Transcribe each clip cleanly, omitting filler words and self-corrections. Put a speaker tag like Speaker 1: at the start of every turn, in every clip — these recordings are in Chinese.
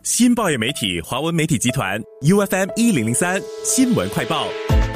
Speaker 1: 新报业媒体华文媒体集团 UFM 1003新闻快报。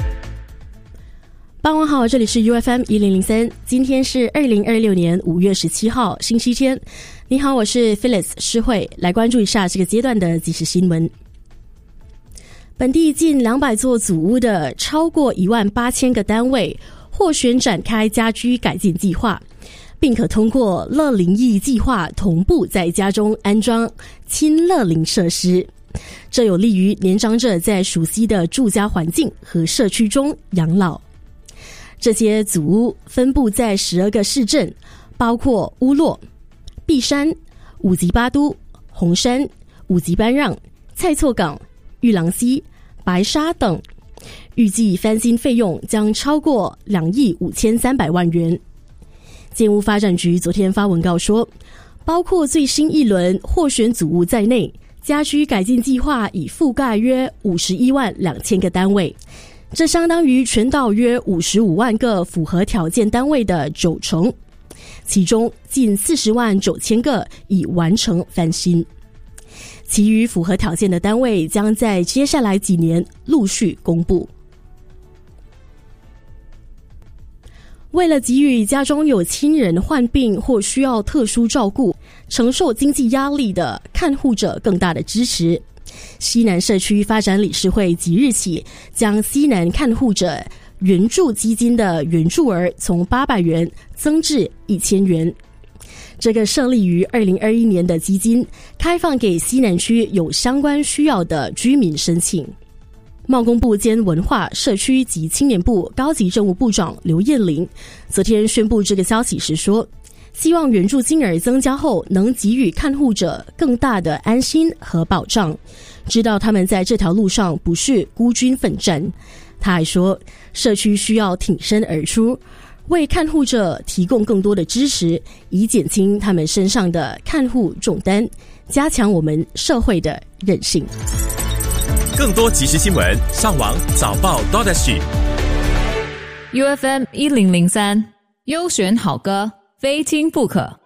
Speaker 2: 傍晚好，这里是 UFM 1003，今天是2026年5月17号星期天。你好，我是 Phyllis 施慧，来关注一下这个阶段的即时新闻。本地近200座祖屋的超过18000个单位获选展开家居改建计划，并可通过乐龄役计划同步在家中安装亲乐龄设施，这有利于年长者在熟悉的住家环境和社区中养老。这些祖屋分布在12个市镇，包括乌洛、碧山、五级巴都、红山、五级班让、蔡厝港、玉郎溪、白沙等，预计翻新费用将超过2亿5300万元。建屋发展局昨天发文告说，包括最新一轮获选祖屋在内，家居改建计划已覆盖约51万2000个单位，这相当于全岛约55万个符合条件单位的9成，其中近40万9千个已完成翻新，其余符合条件的单位将在接下来几年陆续公布。为了给予家中有亲人患病或需要特殊照顾、承受经济压力的看护者更大的支持，西南社区发展理事会即日起将西南看护者援助基金的援助额从800元增至1000元。这个设立于2021年的基金开放给西南区有相关需要的居民申请。贸工部兼文化、社区及青年部高级政务部长刘燕玲昨天宣布这个消息时说，希望援助金额增加后能给予看护者更大的安心和保障，知道他们在这条路上不是孤军奋战。他还说，社区需要挺身而出，为看护者提供更多的支持，以减轻他们身上的看护重担，加强我们社会的韧性。
Speaker 1: 更多即时新闻，上网早报 .sg
Speaker 3: UFM 1003优选好歌，非听不可。